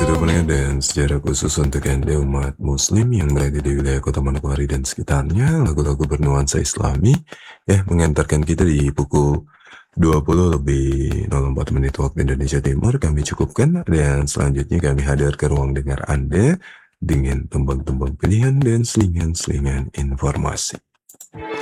Pendengar dan secara khusus untuk Anda umat muslim yang berada di wilayah Kota Manokwari dan sekitarnya, lagu-lagu bernuansa Islami mengantarkan kita di pukul 20:04 waktu Indonesia Timur. Kami cukupkan dan selanjutnya kami hadir ke ruang dengar Anda dengan tembang-tembang pilihan dan selingan-selingan informasi.